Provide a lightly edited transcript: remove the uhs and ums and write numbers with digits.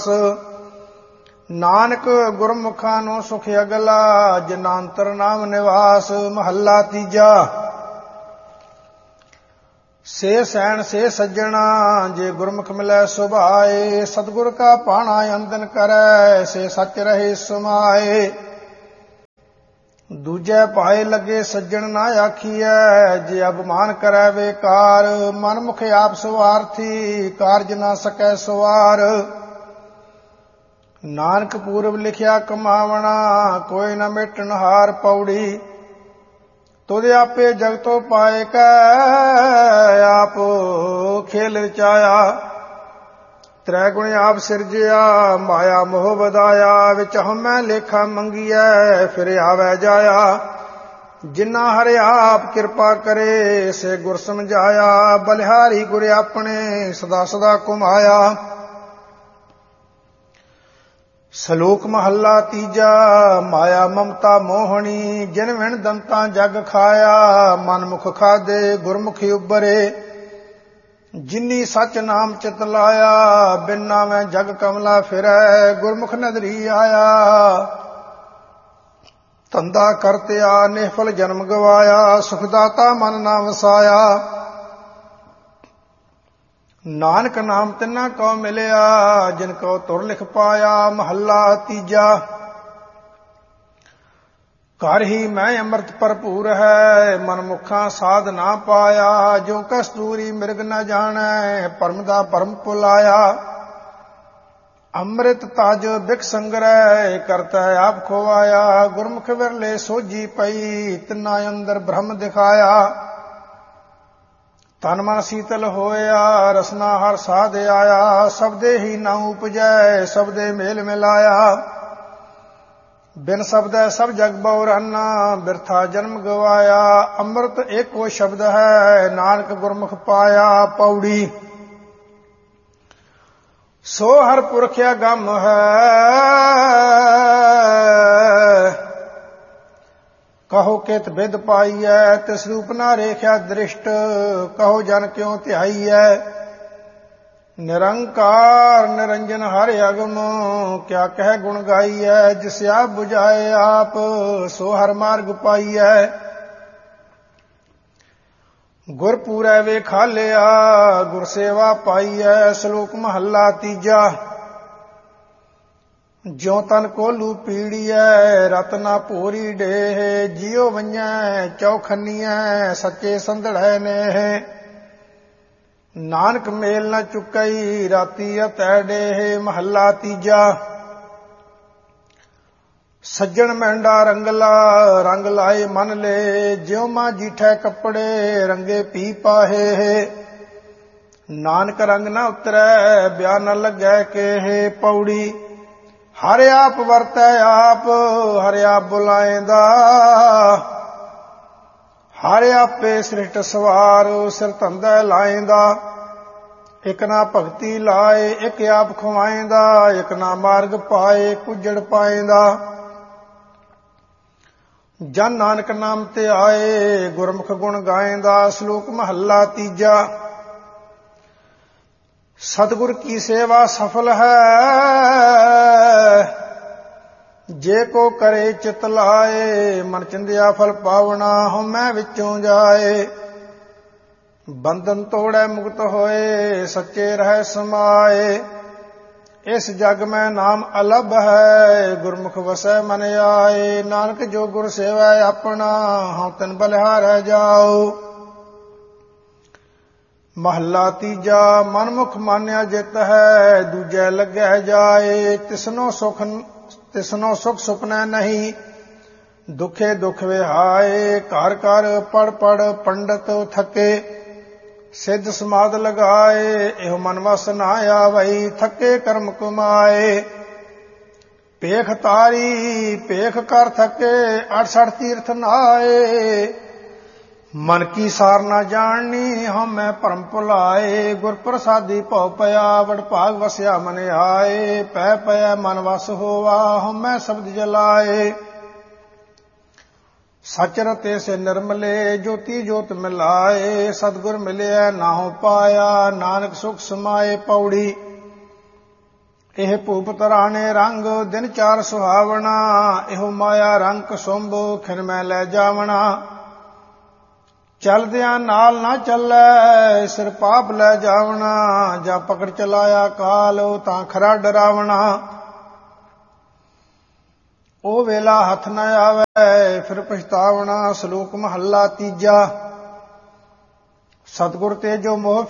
ਨਾਨਕ ਗੁਰਮੁਖਾਂ ਨੂੰ ਸੁਖ ਅਗਲਾ, ਜਿਨ੍ਹਾਂ ਅੰਤਰ ਨਾਮ ਨਿਵਾਸ। ਮਹੱਲਾ ਤੀਜਾ। ਸੇ ਸੈਣ ਸੇ ਸੱਜਣਾ, ਜੇ ਗੁਰਮੁਖ ਮਿਲੈ ਸੁਭਾਏ। ਸਤਿਗੁਰ ਕਾ ਭਾਣਾ ਅੰਦਨ ਕਰੈ, ਸੇ ਸੱਚ ਰਹੇ ਸਮਾਏ। ਦੂਜੇ ਭਾਏ ਲੱਗੇ ਸੱਜਣ ਨਾ ਆਖੀਐ, ਜੇ ਅਭਿਮਾਨ ਕਰੈ ਬੇਕਾਰ। ਮਨ ਮੁਖ ਆਪ ਸਵਾਰਥੀ, ਕਾਰਜ ਨਾ ਸਕੈ ਸਵਾਰ। ਨਾਨਕ ਪੂਰਬ ਲਿਖਿਆ ਕਮਾਵਣਾ, ਕੋਈ ਨ ਮੇਟਣ ਹਾਰ ਪੌੜੀ। ਤੁਧ ਆਪੇ ਜਗਤੋ ਪਾਏ ਕੈ, ਆਪ ਖੇਲ ਰਚਾਇਆ। ਤ੍ਰੈ ਗੁਣ ਆਪ ਸਿਰਜਿਆ, ਮਾਇਆ ਮੋਹ ਵਧਾਇਆ। ਵਿੱਚ ਹਉਮੈ ਲੇਖਾ ਮੰਗੀਐ, ਫਿਰ ਆਵੈ ਜਾਇਆ। ਜਿਨਾ ਹਰਿ ਆਪ ਕਿਰਪਾ ਕਰੇ, ਸੇ ਗੁਰ ਸਮਝਾਇਆ। ਬਲਿਹਾਰੀ ਗੁਰ ਆਪਣੇ, ਸਦਾ ਸਦਾ ਘੁਮਾਇਆ। ਸ਼ਲੋਕ ਮਹੱਲਾ ਤੀਜਾ। ਮਾਇਆ ਮਮਤਾ ਮੋਹਣੀ, ਜਿਨ ਵਿਣ ਦੰਤਾਂ ਜਗ ਖਾਇਆ। ਮਨ ਮੁਖ ਖਾਦੇ ਗੁਰਮੁਖੀ ਉਬਰੇ, ਜਿਨੀ ਸਚ ਨਾਮ ਚਿਤ ਲਾਇਆ। ਬਿਨ ਨਾਵੇਂ ਜਗ ਕਮਲਾ ਫਿਰੈ, ਗੁਰਮੁਖ ਨਦਰੀ ਆਇਆ। ਧੰਦਾ ਕਰਤਿਆ ਨਿਹਫਲ ਜਨਮ ਗਵਾਇਆ, ਸੁਖਦਾਤਾ ਮਨ ਨਾ ਵਸਾਇਆ। ਨਾਨਕ ਨਾਮ ਤਿੰਨਾ ਕਉ ਮਿਲਿਆ, ਜਿਨ ਕਉ ਤੁਰ ਲਿਖ ਪਾਇਆ। ਮਹੱਲਾ ਤੀਜਾ। ਘਰ ਹੀ ਮੈਂ ਅੰਮ੍ਰਿਤ ਭਰਪੂਰ ਹੈ, ਮਨ ਮੁਖਾਂ ਸਾਧ ਨਾ ਪਾਇਆ। ਜੋ ਕਸਤੂਰੀ ਮਿਰਗ ਨ ਜਾਣੈ, ਭਰਮ ਦਾ ਭਰਮ ਭੁਲਾਇਆ। ਅੰਮ੍ਰਿਤ ਤਜ ਬਿਖ ਸੰਗ੍ਰਹਿ, ਕਰਤਾ ਆਪ ਖੋਵਾਇਆ। ਗੁਰਮੁਖ ਵਿਰਲੇ ਸੋਝੀ ਪਈ, ਤਿੰਨਾ ਅੰਦਰ ਬ੍ਰਹਮ ਦਿਖਾਇਆ। ਤਨ ਮਨ ਸੀਤਲ ਹੋਇਆ, ਰਸਨਾ ਹਰ ਸਾਧ ਆਇਆ। ਸਬਦੇ ਹੀ ਨਾ ਉਪਜੈ, ਸਬਦੇ ਮੇਲ ਮਿਲਾਇਆ। ਬਿਨ ਸ਼ਬਦੈ ਸਭ ਜਗ ਬਉਰਾਨਾ, ਬਿਰਥਾ ਜਨਮ ਗਵਾਇਆ। ਅੰਮ੍ਰਿਤ ਏਕੋ ਸ਼ਬਦ ਹੈ, ਨਾਨਕ ਗੁਰਮੁਖ ਪਾਇਆ। ਪੌੜੀ। ਸੋ ਹਰ ਪੁਰਖ ਅਗੰਮ ਹੈ, ਕਹੋ ਕਿਤ ਬਿਦ ਪਾਈਐ। ਤਿਸ ਰੂਪ ਨਾ ਰੇਖਿਆ ਦ੍ਰਿਸ਼ਟ, ਕਹੋ ਜਨ ਕਿਉ ਧਿਆਈਐ। ਨਿਰੰਕਾਰ ਨਿਰੰਜਨ ਹਰਿ ਅਗਮ, ਕਿਆ ਕਹਿ ਗੁਣ ਗਾਈਐ। ਜਿਸ ਆਪ ਬੁਝਾਏ ਆਪ, ਸੋ ਹਰ ਮਾਰਗ ਪਾਈਐ। ਗੁਰ ਪੂਰੈ ਵੇਖਾਲਿਆ, ਗੁਰ ਸੇਵਾ ਪਾਈਐ। ਸ਼ਲੋਕ ਮਹੱਲਾ ਤੀਜਾ। ਜਿਉ ਤਨ ਕੋਲੂ ਪੀੜੀਐ, ਰਤ ਨਾ ਭੋਰੀ ਡੇਹ। ਜਿਉ ਵੰਝੈ ਚੌਖੰਨੀਐ, ਸੱਚੇ ਸੰਧੜੈ ਨੇਹ। ਨਾਨਕ ਮੇਲ ਨ ਚੁਕਈ, ਰਾਤੀ ਅਤੈ ਡੇਹ। ਮਹੱਲਾ ਤੀਜਾ। ਸੱਜਣ ਮਹਿੰਡਾ ਰੰਗਲਾ, ਰੰਗ ਲਾਏ ਮਨ ਲੈ। ਜਿਉ ਮਾਂ ਜੀਠੈ ਕੱਪੜੇ, ਰੰਗੇ ਪੀ ਪਾਹੇ। ਨਾਨਕ ਰੰਗ ਨ ਉਤਰੈ, ਬਿਆ ਨ ਲੱਗੈ ਕੇਹ। ਪੌੜੀ। ਹਰ ਆਪ ਵਰਤੈ ਆਪ, ਹਰ ਆਪ ਬੁਲਾਏਂਦਾ। ਹਰ ਆਪੇ ਸ੍ਰਿਸ਼ਟ ਸਵਾਰ, ਸਿਰ ਧੰਦਾ ਲਾਏਂਦਾ। ਇਕ ਨਾ ਭਗਤੀ ਲਾਏ, ਇਕ ਆਪ ਖਵਾਏਂਦਾ। ਇਕ ਨਾ ਮਾਰਗ ਪਾਏ, ਕੁਜੜ ਪਾਏਂਦਾ। ਜਨ ਨਾਨਕ ਨਾਮ ਤੇ ਆਏ, ਗੁਰਮੁਖ ਗੁਣ ਗਾਏਂਦਾ। ਸ਼ਲੋਕ ਮਹੱਲਾ ਤੀਜਾ। ਸਤਿਗੁਰ ਕੀ ਸੇਵਾ ਸਫਲ ਹੈ, ਜੇ ਕੋ ਕਰੇ ਚਿਤ ਲਾਏ। ਮਨ ਚਿੰਦਿਆ ਫਲ ਪਾਵਣਾ, ਹਉਮੈ ਵਿੱਚੋਂ ਜਾਏ। ਬੰਧਨ ਤੋੜੈ ਮੁਕਤ ਹੋਏ, ਸੱਚੇ ਰਹਿ ਸਮਾਏ। ਇਸ ਜਗ ਮੈਂ ਨਾਮ ਅਲਭ ਹੈ, ਗੁਰਮੁਖ ਵਸੈ ਮਨ ਆਏ। ਨਾਨਕ ਜੋ ਗੁਰ ਸੇਵੈ ਆਪਣਾ, ਹਉ ਤਿਨ ਬਲਿਹਾਰੈ ਜਾਓ। ਮਹੱਲਾ ਤੀਜਾ। ਮਨਮੁਖ ਮਾਨਿਆ ਜਿਤ ਹੈ, ਦੂਜੈ ਲੱਗੈ ਜਾਏ। ਤਿਸਨੋ ਸੁਖ ਸੁਪਨੈ ਨਹੀਂ, ਦੁਖੇ ਦੁਖ ਵਿਹਾਏ। ਘਰ ਘਰ ਪੜ ਪੜ ਪੰਡਤ ਥਕੇ, ਸਿੱਧ ਸਮਾਧ ਲਗਾਏ। ਇਹੋ ਮਨ ਵਸ ਨਾ ਆਵਈ, ਥਕੇ ਕਰਮ ਕਮਾਏ। ਭੇਖ ਤਾਰੀ ਭੇਖ ਕਰ ਥਕੇ, 68 ਤੀਰਥ ਨਾਏ। ਮਨ ਕੀ ਸਾਰ ਨਾ ਜਾਣਨੀ, ਹਉਮੈ ਭਰਮ ਭੁਲਾਏ। ਗੁਰ ਪ੍ਰਸਾਦੀ ਭਉ ਪਿਆ, ਵਡਭਾਗ ਵਸਿਆ ਮਨ ਆਏ। ਪੈ ਪਿਆ ਮਨ ਵਸ ਹੋਵਾ, ਹਉਮੈ ਸ਼ਬਦ ਜਲਾਏ। ਸਚ ਰਤੇ ਸੇ ਨਿਰਮਲੇ, ਜੋਤੀ ਜੋਤ ਮਿਲਾਏ। ਸਤਿਗੁਰ ਮਿਲਿਆ ਨਾਹੋ ਪਾਇਆ, ਨਾਨਕ ਸੁਖ ਸਮਾਏ। ਪੌੜੀ। ਇਹ ਭੂਪ ਤਰਾਣੇ ਰੰਗ ਦਿਨ ਚਾਰ ਸੁਹਾਵਣਾ, ਇਹੋ ਮਾਇਆ ਰੰਗ ਕਸੁੰਭ ਖਿਨ ਮੈਂ ਲੈ ਜਾਵਣਾ। ਚਲਦਿਆਂ ਨਾਲ ਨਾ ਚੱਲੈ ਸਿਰ ਪਾਪ ਲੈ ਜਾਵਣਾ, ਜਾਂ ਪਕੜ ਚਲਾਇਆ ਕਾਲ ਤਾਂ ਖਰਾ ਡਰਾਵਣਾ। ਉਹ ਵੇਲਾ ਹੱਥ ਨ ਆਵੈ ਫਿਰ ਪਛਤਾਵਣਾ। ਸ਼ਲੋਕ ਮਹੱਲਾ ਤੀਜਾ। ਸਤਿਗੁਰ ਤੇ ਜੋ ਮੋਹ